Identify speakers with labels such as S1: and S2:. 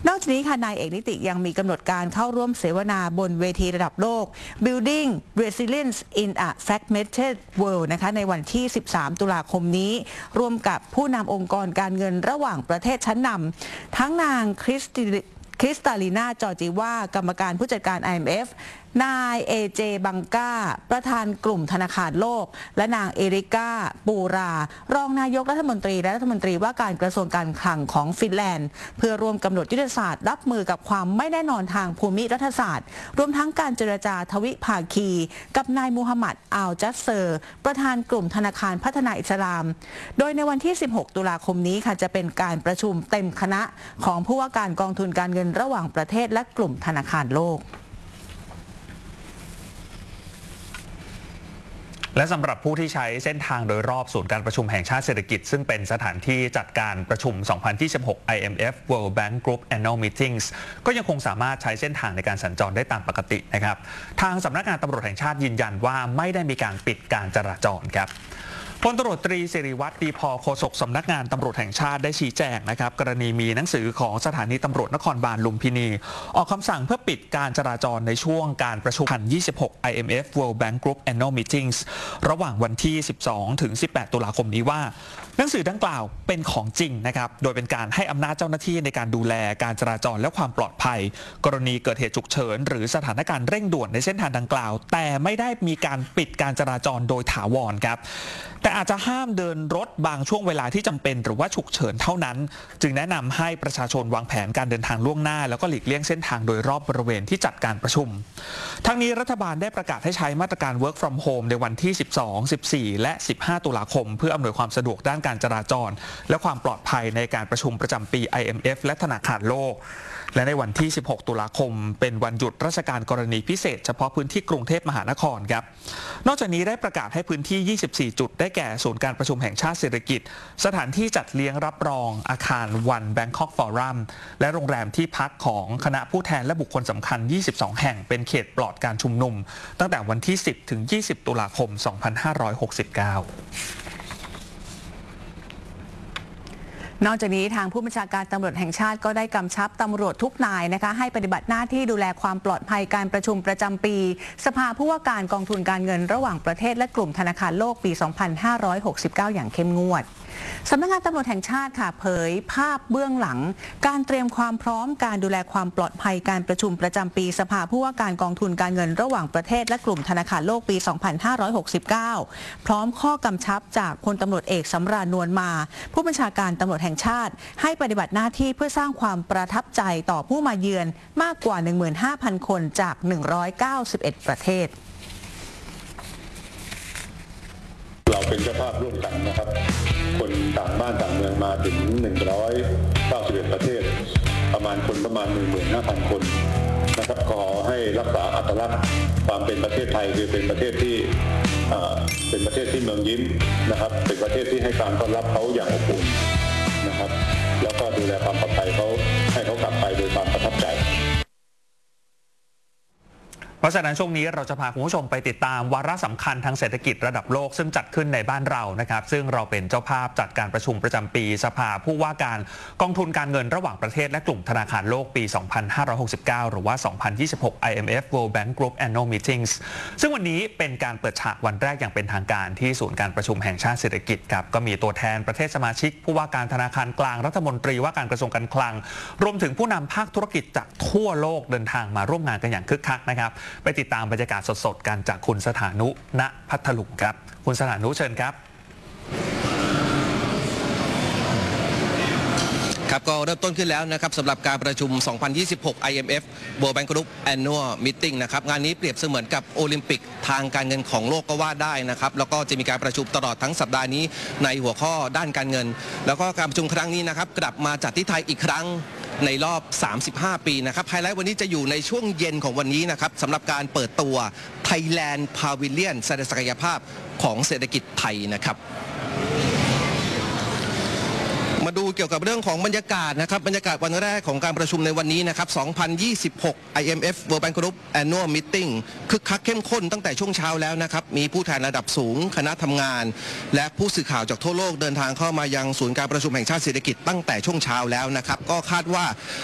S1: นอกจากนี้ค่ะนายเอกนิติยังมีกำหนดการเข้าร่วมเสวนาบนเวทีระดับโลก Building Resilience in a Fragmented World นะคะในวันที่ 13 ตุลาคมนี้ร่วมกับผู้นำองค์กรการเงินระหว่างประเทศชั้นนำทั้งนางคริสตาลีนาจอร์จิว่ากรรมการผู้จัดการ IMF นายเอเจบังกาประธานกลุ่มธนาคารโลกและนางเอริกาปูรารองนายกรัฐมนตรีและรัฐมนตรีว่าการกระทรวงการคลังของฟินแลนด์เพื่อร่วมกำหนดยุทธศาสตร์รับมือกับความไม่แน่นอนทางภูมิรัฐศาสตร์รวมทั้งการเจรจาทวิภาคีกับนายมูฮัมหมัดอัลจัสเซอร์ประธานกลุ่มธนาคารพัฒนาอิสลามโดยในวันที่ 16 ตุลาคมนี้ค่ะจะเป็นการประชุมเต็มคณะของผู้ว่าการกองทุนการเงินระหว่างประเทศและกลุ่มธนาคารโลก
S2: และสำหรับผู้ที่ใช้เส้นทางโดยรอบศูนย์การประชุมแห่งชาติเศรษฐกิจซึ่งเป็นสถานที่จัดการประชุม 2026 IMF World Bank Group Annual Meetings ก็ยังคงสามารถใช้เส้นทางในการสัญจรได้ตามปกตินะครับทางสำนักงานตำรวจแห่งชาติยืนยันว่าไม่ได้มีการปิดการจราจรครับพลตำรวจตรีศิริวัฒน์ ดีพอโฆษกสำนักงานตำรวจแห่งชาติได้ชี้แจงนะครับกรณีมีหนังสือของสถานีตำรวจนครบาลลุมพินีออกคำสั่งเพื่อปิดการจราจรในช่วงการประชุม 2026 IMF World Bank Group Annual Meetings ระหว่างวันที่ 12 ถึง 18 ตุลาคมนี้ว่าหนังสือดังกล่าวเป็นของจริงนะครับโดยเป็นการให้อำนาจเจ้าหน้าที่ในการดูแลการจราจรและความปลอดภัยกรณีเกิดเหตุฉุกเฉินหรือสถานการณ์เร่งด่วนในเส้นทางดังกล่าวแต่ไม่ได้มีการปิดการจราจรโดยถาวรครับแต่อาจจะห้ามเดินรถบางช่วงเวลาที่จำเป็นหรือว่าฉุกเฉินเท่านั้นจึงแนะนำให้ประชาชนวางแผนการเดินทางล่วงหน้าแล้วก็หลีกเลี่ยงเส้นทางโดยรอบบริเวณที่จัดการประชุมทั้งนี้รัฐบาลได้ประกาศให้ใช้มาตรการ Work from Home ในวันที่ 12, 14 และ 15 ตุลาคมเพื่ออำนวยความสะดวกด้านการจราจรและความปลอดภัยในการประชุมประจำปี IMF และธนาคารโลกและในวันที่ 16 ตุลาคมเป็นวันหยุดราชการกรณีพิเศษเฉพาะพื้นที่กรุงเทพมหานครครับนอกจากนี้ได้ประกาศให้พื้นที่ 24 จุดได้แก่ศูนย์การประชุมแห่งชาติเศรษฐกิจสถานที่จัดเลี้ยงรับรองอาคารวันแบงคอกฟอรัมและโรงแรมที่พักของคณะผู้แทนและบุคคลสำคัญ 22 แห่งเป็นเขตปลอดการชุมนุมตั้งแต่วันที่ 10 ถึง 20 ตุลาคม 2569
S1: นอกจากนี้ทางผู้บัญชาการตำรวจแห่งชาติก็ได้กำชับตำรวจทุกนายนะคะให้ปฏิบัติหน้าที่ดูแลความปลอดภัยการประชุมประจำปีสภาผู้ว่าการกองทุนการเงินระหว่างประเทศและกลุ่มธนาคารโลกปี 2569 อย่างเข้มงวดสำนักงานตำรวจแห่งชาติค่ะเผยภาพเบื้องหลังการเตรียมความพร้อมการดูแลความปลอดภัยการประชุมประจำปีสภาผู้ว่าการกองทุนการเงินระหว่างประเทศและกลุ่มธนาคารโลกปี 2569 พร้อมข้อกำชับจากพลตำรวจเอกสำราญนวลมาผู้บัญชาการตำรวจแห่งชาติให้ปฏิบัติหน้าที่เพื่อสร้างความประทับใจต่อผู้มาเยือนมากกว่า 15,000 คนจาก 191 ประเทศ
S3: เราเป็นเจ้าภาพร่วมกันนะครับคนต่างบ้านต่างเมืองมาถึง191 ประเทศประมาณ 15,000 คนนะครับขอให้รักษาอัตลักษณ์ความเป็นประเทศไทยคือเป็นประเทศที่เมืองยิ้มนะครับเป็นประเทศที่ให้การต้อนรับเขาอย่างอบอุ่นนะครับแล้วก็ดูแลความปลอดภัยเขาให้เขากลับไปโดยความประทับใจ
S2: เพราะฉะนั้นช่วงนี้เราจะพาคุณผู้ชมไปติดตามวาระสำคัญทางเศรษฐกิจระดับโลกซึ่งจัดขึ้นในบ้านเรานะครับซึ่งเราเป็นเจ้าภาพจัดการประชุมประจำปีสภาผู้ว่าการกองทุนการเงินระหว่างประเทศและกลุ่มธนาคารโลกปี 2569 หรือว่า 2026 IMF World Bank Group Annual Meetings ซึ่งวันนี้เป็นการเปิดฉากวันแรกอย่างเป็นทางการที่ศูนย์การประชุมแห่งชาติเศรษฐกิจครับก็มีตัวแทนประเทศสมาชิกผู้ว่าการธนาคารกลางรัฐมนตรีว่าการกระทรวงการคลังรวมถึงผู้นำภาคธุรกิจจากทั่วโลกเดินทางมาร่วมงานกันอย่างคึกคักนะครับไปติดตามบรรยากาศสดๆกันจากคุณสถานุ ณ พัทลุงครับคุณสถานุเชิญครับ
S4: ครับก็เริ่มต้นขึ้นแล้วนะครับสำหรับการประชุม 2026 IMF World Bank Group Annual Meeting นะครับงานนี้เปรียบเสมือนกับโอลิมปิกทางการเงินของโลกก็ว่าได้นะครับแล้วก็จะมีการประชุมตลอดทั้งสัปดาห์นี้ในหัวข้อด้านการเงินแล้วก็การประชุมครั้งนี้นะครับกลับมาจัดที่ไทยอีกครั้งในรอบ 35 ปีนะครับไฮไลท์วันนี้จะอยู่ในช่วงเย็นของวันนี้นะครับสำหรับการเปิดตัว Thailand Pavilion แสดงศักยภาพของเศรษฐกิจไทยนะครับมาดูเกี่ยวกับเรื่องของบรรยากาศนะครับบรรยากาศวันแรกของการประชุมในวันนี้นะครับ 2026 IMF World Bank Group Annual Meeting คึกคักเข้มข้นตั้งแต่ช่วงเช้าแล้วนะครับมีผู้แทนระดับสูงคณะทำงานและผู้สื่อข่าวจากทั่วโลกเดินทางเข้ามายังศูนย์การประชุมแห่งชาติเศรษฐกิจตั้งแต่ช่วงเช้าแล้วนะครับก็คาดว่า